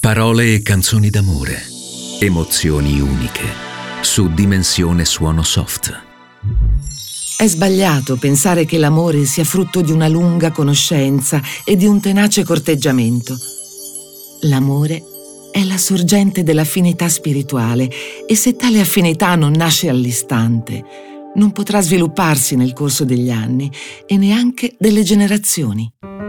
Parole e canzoni d'amore, emozioni uniche, su Dimensione Suono Soft. È sbagliato pensare che l'amore sia frutto di una lunga conoscenza e di un tenace corteggiamento. L'amore è la sorgente dell'affinità spirituale e se tale affinità non nasce all'istante, non potrà svilupparsi nel corso degli anni e neanche delle generazioni.